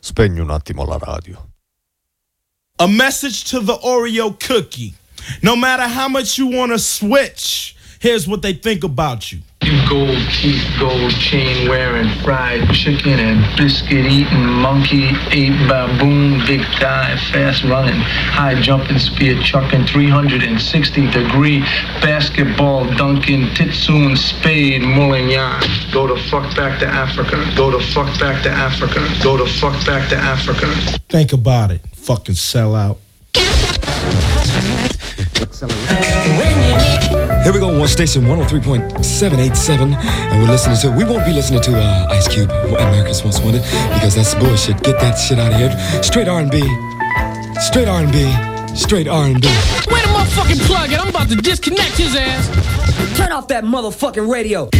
Spegni un attimo la radio. A message to the Oreo cookie. No matter how much you want to switch, here's what they think about you. Gold teeth, gold chain wearing, fried chicken and biscuit eating, monkey ate baboon, big thigh, fast running, high jumping, spear chucking, 360-degree basketball dunking, titsoon, spade, mulling yarn. Go the fuck back to Africa. Go the fuck back to Africa. Go the fuck back to Africa. Think about it, fucking sellout. Here we go on station 103.787, and we won't be listening to Ice Cube, America's Most Wanted, because that's bullshit. Get that shit out of here. Straight R&B, straight R&B, straight R&B. Wait a motherfucking plug it, I'm about to disconnect his ass. Turn off that motherfucking radio.